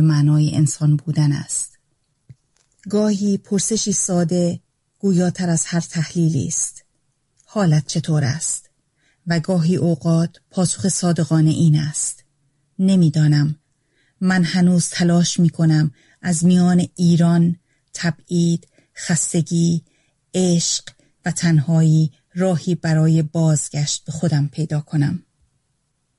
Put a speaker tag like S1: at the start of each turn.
S1: به معنای انسان بودن است. گاهی پرسشی ساده گویاتر از هر تحلیلی است. حالت چطور است؟ و گاهی اوقات پاسخ صادقانه این است: نمیدانم. من هنوز تلاش می کنم از میان ایران، تبعید، خستگی، عشق و تنهایی راهی برای بازگشت به خودم پیدا کنم.